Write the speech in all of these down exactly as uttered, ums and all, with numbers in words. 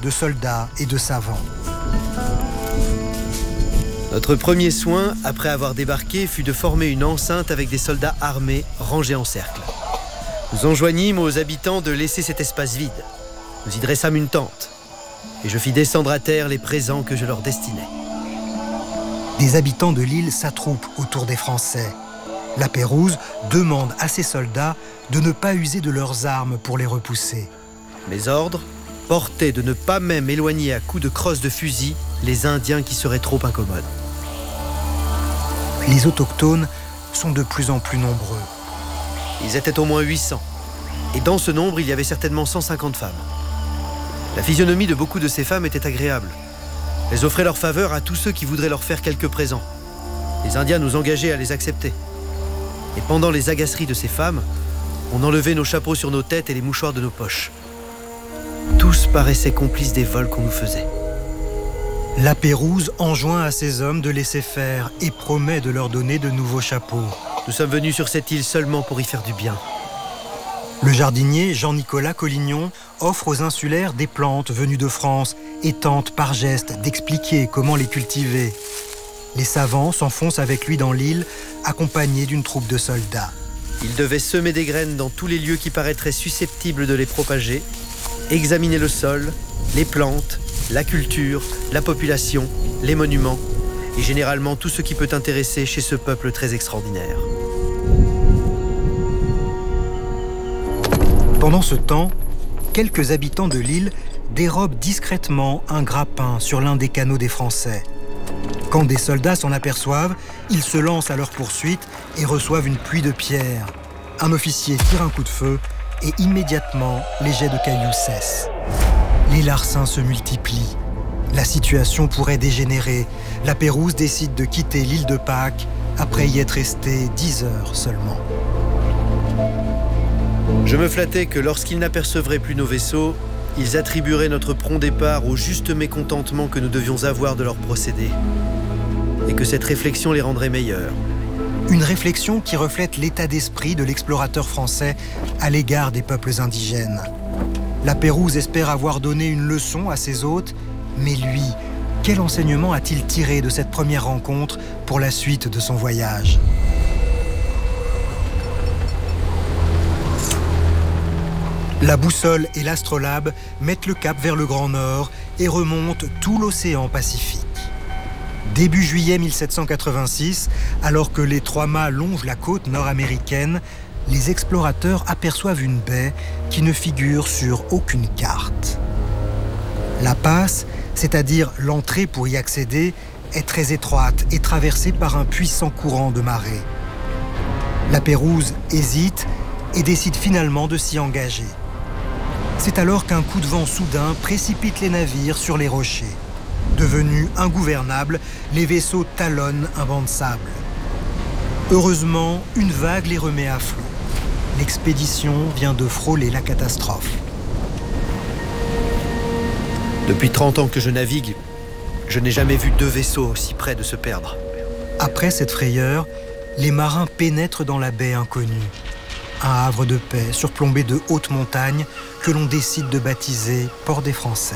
de soldats et de savants. Notre premier soin, après avoir débarqué, fut de former une enceinte avec des soldats armés rangés en cercle. Nous enjoignîmes aux habitants de laisser cet espace vide. Nous y dressâmes une tente, et je fis descendre à terre les présents que je leur destinais. Des habitants de l'île s'attroupent autour des Français. La Pérouse demande à ses soldats de ne pas user de leurs armes pour les repousser. Mes ordres portaient de ne pas même éloigner à coups de crosse de fusil les Indiens qui seraient trop incommodes. Les autochtones sont de plus en plus nombreux. Ils étaient au moins huit cents. Et dans ce nombre, il y avait certainement cent cinquante femmes. La physionomie de beaucoup de ces femmes était agréable. Elles offraient leur faveur à tous ceux qui voudraient leur faire quelques présents. Les Indiens nous engageaient à les accepter. Et pendant les agaceries de ces femmes, on enlevait nos chapeaux sur nos têtes et les mouchoirs de nos poches. Tous paraissaient complices des vols qu'on nous faisait. La Pérouse enjoint à ses hommes de laisser faire et promet de leur donner de nouveaux chapeaux. Nous sommes venus sur cette île seulement pour y faire du bien. Le jardinier Jean-Nicolas Collignon offre aux insulaires des plantes venues de France et tente par geste d'expliquer comment les cultiver. Les savants s'enfoncent avec lui dans l'île, accompagnés d'une troupe de soldats. Il devait semer des graines dans tous les lieux qui paraîtraient susceptibles de les propager, examiner le sol, les plantes, la culture, la population, les monuments, et généralement tout ce qui peut intéresser chez ce peuple très extraordinaire. Pendant ce temps, quelques habitants de l'île dérobent discrètement un grappin sur l'un des canots des Français. Quand des soldats s'en aperçoivent, ils se lancent à leur poursuite et reçoivent une pluie de pierres. Un officier tire un coup de feu et immédiatement, les jets de cailloux cessent. Les larcins se multiplient. La situation pourrait dégénérer. La Pérouse décide de quitter l'île de Pâques après y être restée dix heures seulement. Je me flattais que lorsqu'ils n'apercevraient plus nos vaisseaux, ils attribueraient notre prompt départ au juste mécontentement que nous devions avoir de leur procédé, et que cette réflexion les rendrait meilleurs. Une réflexion qui reflète l'état d'esprit de l'explorateur français à l'égard des peuples indigènes. La Pérouse espère avoir donné une leçon à ses hôtes, mais lui, quel enseignement a-t-il tiré de cette première rencontre pour la suite de son voyage ? La boussole et l'astrolabe mettent le cap vers le Grand Nord et remontent tout l'océan Pacifique. Début juillet mille sept cent quatre-vingt-six, alors que les trois mâts longent la côte nord-américaine, les explorateurs aperçoivent une baie qui ne figure sur aucune carte. La passe, c'est-à-dire l'entrée pour y accéder, est très étroite et traversée par un puissant courant de marée. La Pérouse hésite et décide finalement de s'y engager. C'est alors qu'un coup de vent soudain précipite les navires sur les rochers. Devenus ingouvernables, les vaisseaux talonnent un banc de sable. Heureusement, une vague les remet à flot. L'expédition vient de frôler la catastrophe. Depuis trente ans que je navigue, je n'ai jamais vu deux vaisseaux aussi près de se perdre. Après cette frayeur, les marins pénètrent dans la baie inconnue. Un havre de paix surplombé de hautes montagnes que l'on décide de baptiser Port des Français.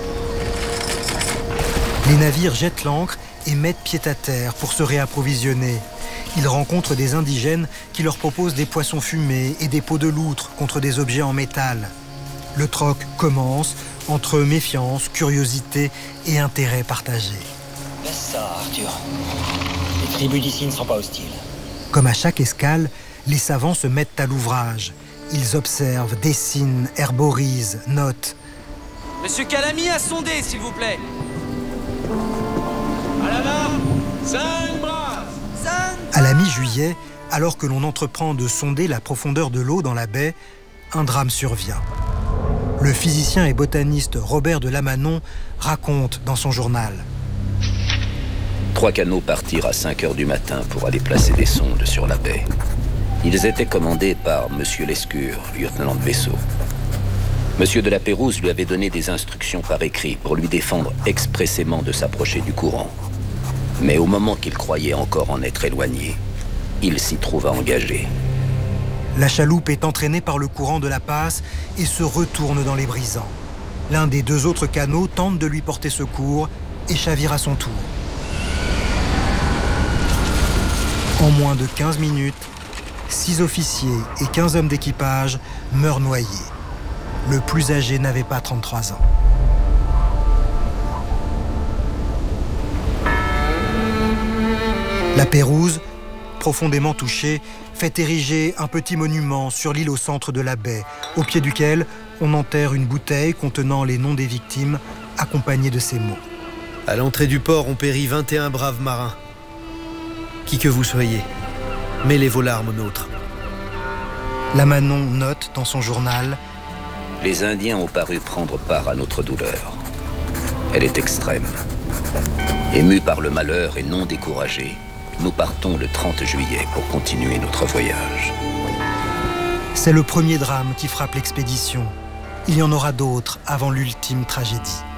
Les navires jettent l'ancre et mettent pied à terre pour se réapprovisionner. Ils rencontrent des indigènes qui leur proposent des poissons fumés et des peaux de loutre contre des objets en métal. Le troc commence entre méfiance, curiosité et intérêt partagé. Laisse ça, Arthur. Les tribus d'ici ne sont pas hostiles. Comme à chaque escale, les savants se mettent à l'ouvrage. Ils observent, dessinent, herborisent, notent. Monsieur Calamy a sondé, s'il vous plaît. À la barre, cinq bras. Cinq. À la mi-juillet, alors que l'on entreprend de sonder la profondeur de l'eau dans la baie, un drame survient. Le physicien et botaniste Robert de Lamanon raconte dans son journal. Trois canots partirent à cinq heures du matin pour aller placer des sondes sur la baie. Ils étaient commandés par Monsieur Lescure, lieutenant de vaisseau. Monsieur de la Pérouse lui avait donné des instructions par écrit pour lui défendre expressément de s'approcher du courant. Mais au moment qu'il croyait encore en être éloigné, il s'y trouva engagé. La chaloupe est entraînée par le courant de la passe et se retourne dans les brisants. L'un des deux autres canots tente de lui porter secours et chavire à son tour. En moins de quinze minutes, six officiers et quinze hommes d'équipage meurent noyés. Le plus âgé n'avait pas trente-trois ans. La Pérouse, profondément touchée, fait ériger un petit monument sur l'île au centre de la baie, au pied duquel on enterre une bouteille contenant les noms des victimes, accompagnée de ces mots. À l'entrée du port ont péri vingt et un braves marins. Qui que vous soyez, mêlez vos larmes aux nôtres. La Manon note dans son journal: Les Indiens ont paru prendre part à notre douleur. Elle est extrême. Émus par le malheur et non découragés, nous partons le trente juillet pour continuer notre voyage. C'est le premier drame qui frappe l'expédition. Il y en aura d'autres avant l'ultime tragédie.